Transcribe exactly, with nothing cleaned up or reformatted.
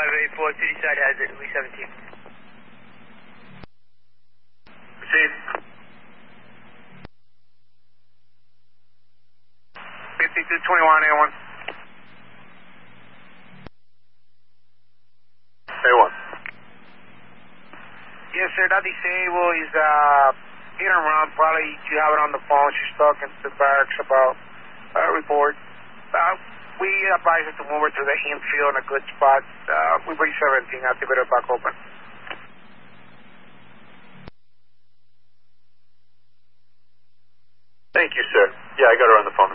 five eight four, City Side has it, Lee seventeen. Proceed. fifty-two twenty-one, A one. A one. Yes, sir, that disable is uh, hit and run. Probably you have it on the phone. She's talking to the barracks about uh, report. Uh, we advise her to move her to the infield in a good spot. Uh, we bring seventeen, activate her back open. Thank you, sir. Yeah, I got her on the phone.